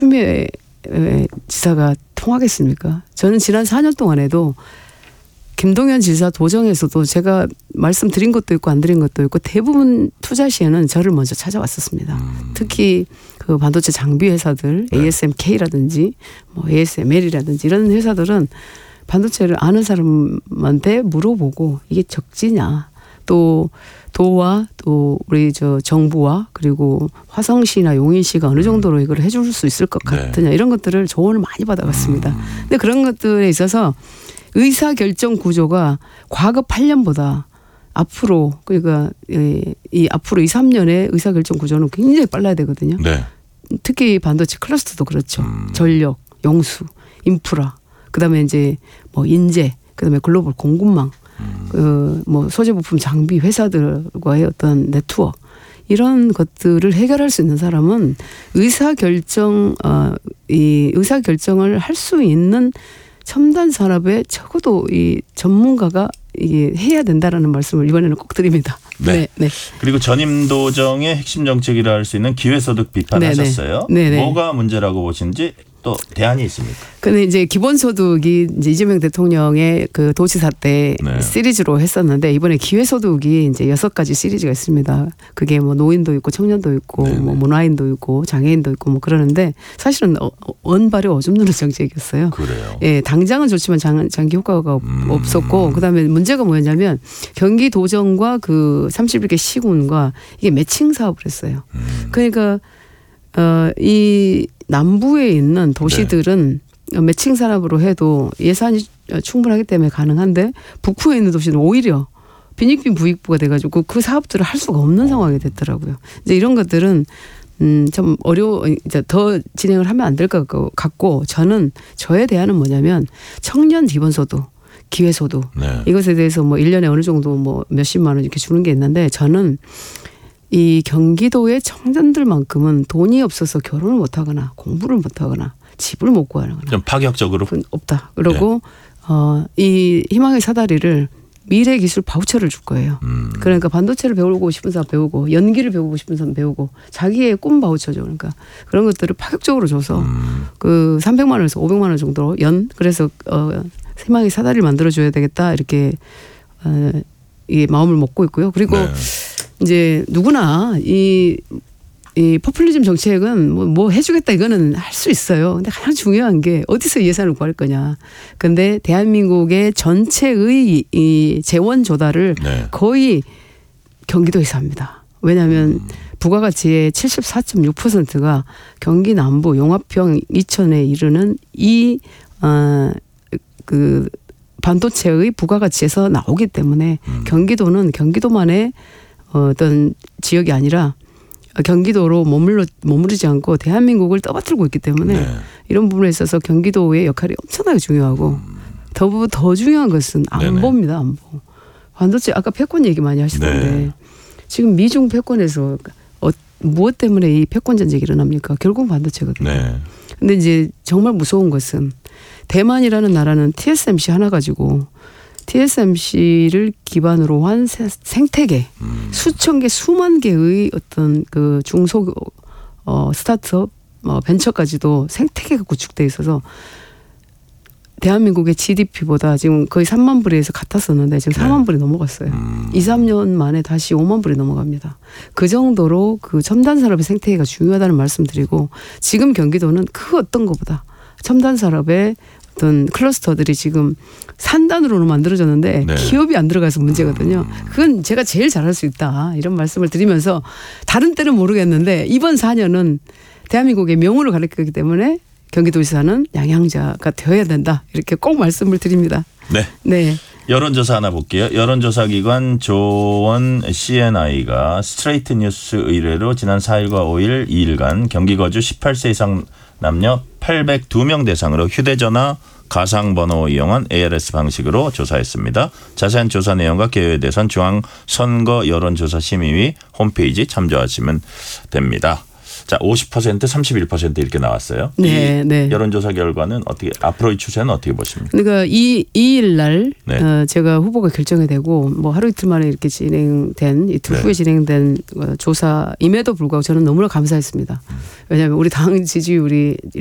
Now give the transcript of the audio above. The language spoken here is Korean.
추미애 지사가 통하겠습니까? 저는 지난 4년 동안에도 김동연 지사 도정에서도 제가 말씀드린 것도 있고 안 드린 것도 있고 대부분 투자 시에는 저를 먼저 찾아왔었습니다. 특히 그 반도체 장비 회사들 ASMK라든지 뭐 ASML이라든지 이런 회사들은 반도체를 아는 사람한테 물어보고 이게 적지냐, 또 도와 또 우리 저 정부와 그리고 화성시나 용인시가 어느 정도로 이걸 해줄 수 있을 것 같으냐 이런 것들을 조언을 많이 받아갔습니다. 근데 그런 것들에 있어서 의사결정 구조가 과거 8년보다 앞으로 그러니까 이 앞으로 2, 3년의 의사결정 구조는 굉장히 빨라야 되거든요. 네. 특히 반도체 클러스터도 그렇죠. 전력, 용수, 인프라, 그다음에 이제 뭐 인재, 그다음에 글로벌 공급망, 뭐 소재 부품 장비 회사들과의 어떤 네트워크 이런 것들을 해결할 수 있는 사람은 의사결정을 할 수 있는 첨단 산업에 적어도 이 전문가가 이게 해야 된다라는 말씀을 이번에는 꼭 드립니다. 네. 네. 그리고 전임 도정의 핵심 정책이라 할 수 있는 기회소득 비판하셨어요. 네네. 뭐가 문제라고 보시는지 또 대안이 있습니까? 근데 이제 기본소득이 이제 이재명 대통령의 그 도지사 때 시리즈로 했었는데 이번에 기회소득이 이제 6가지 시리즈가 있습니다. 그게 뭐 노인도 있고 청년도 있고 뭐 문화인도 있고 장애인도 있고 뭐 그러는데 사실은 원발의 오줌 누는 정책이었어요. 그래요. 예, 당장은 좋지만 장기 효과가 없었고 그다음에 문제가 뭐였냐면 경기도정과 그 31개 시군과 이게 매칭 사업을 했어요. 그러니까 이 남부에 있는 도시들은 매칭 산업으로 해도 예산이 충분하기 때문에 가능한데 북부에 있는 도시는 오히려 빈익빈 부익부가 돼가지고 그 사업들을 할 수가 없는 상황이 됐더라고요. 이제 이런 것들은 좀 이제 더 진행을 하면 안 될 것 같고 저는 저에 대한은 뭐냐면 청년 기본소득, 기회소득 이것에 대해서 뭐 1년에 어느 정도 뭐 몇십만 원 이렇게 주는 게 있는데 저는 이 경기도의 청년들만큼은 돈이 없어서 결혼을 못하거나 공부를 못하거나 집을 못 구하거나 좀 파격적으로 없다. 그리고 이 희망의 사다리를 미래기술 바우처를 줄 거예요. 그러니까 반도체를 배우고 싶은 사람 배우고 연기를 배우고 싶은 사람 배우고 자기의 꿈 바우처죠. 그러니까 그런 것들을 파격적으로 줘서 그 300만 원에서 500만 원 정도로 그래서 희망의 사다리를 만들어줘야 되겠다 이렇게 이 마음을 먹고 있고요. 그리고 이제 누구나 이 포퓰리즘 정책은 뭐 해주겠다 이거는 할 수 있어요. 근데 가장 중요한 게 어디서 예산을 구할 거냐. 근데 대한민국의 전체의 이 재원 조달을 거의 경기도에서 합니다. 왜냐하면 부가가치의 74.6%가 경기 남부 용화평 이천에 이르는 그 반도체의 부가가치에서 나오기 때문에 경기도는 경기도만의 어떤 지역이 아니라 경기도로 머무르지 않고 대한민국을 떠받들고 있기 때문에 이런 부분에 있어서 경기도의 역할이 엄청나게 중요하고 더 중요한 것은 안보입니다. 안보. 반도체 아까 패권 얘기 많이 하시던데 지금 미중 패권에서 무엇 때문에 이 패권 전쟁이 일어납니까? 결국 반도체거든요. 근데 이제 정말 무서운 것은 대만이라는 나라는 TSMC 하나 가지고 TSMC를 기반으로 한 생태계 수천 개 수만 개의 어떤 그 중소 스타트업 벤처까지도 생태계가 구축돼 있어서 대한민국의 GDP보다 지금 거의 3만 불에서 같았었는데 지금 4만 불이 넘어갔어요. 2, 3년 만에 다시 5만 불이 넘어갑니다. 그 정도로 그 첨단 산업의 생태계가 중요하다는 말씀드리고 지금 경기도는 그 어떤 것보다 첨단 산업의 어떤 클러스터들이 지금 산단으로는 만들어졌는데 기업이 안 들어가서 문제거든요. 그건 제가 제일 잘할 수 있다 이런 말씀을 드리면서 다른 때는 모르겠는데 이번 4년은 대한민국의 명운을 가리키기 때문에 경기도지사는 양양자가 되어야 된다 이렇게 꼭 말씀을 드립니다. 네. 여론조사 하나 볼게요. 여론조사 기관 조원 CNI가 스트레이트 뉴스 의뢰로 지난 4일과 5일 2일간 경기 거주 18세 이상 남녀 802명 대상으로 휴대전화 가상번호 이용한 ARS 방식으로 조사했습니다. 자세한 조사 내용과 개요에 대해서는 중앙선거 여론조사 심의위 홈페이지 참조하시면 됩니다. 자, 50%, 31% 이렇게 나왔어요. 네, 이 네. 여론조사 결과는 어떻게 앞으로의 추세는 어떻게 보십니까? 그러니까 2일 날 네. 제가 후보가 결정이 되고 뭐 하루 이틀 만에 이렇게 진행된 이틀 네. 후에 진행된 조사임에도 불구하고 저는 너무나 감사했습니다. 왜냐하면 우리 당 지지율이